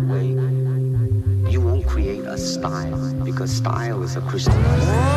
way, you won't create a style because style is a crystallization.